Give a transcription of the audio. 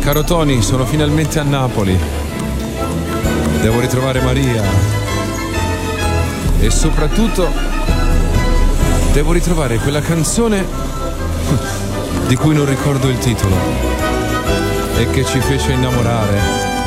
Caro Tony, sono finalmente a Napoli. Devo ritrovare Maria. E soprattutto devo ritrovare quella canzone di cui non ricordo il titolo e che ci fece innamorare.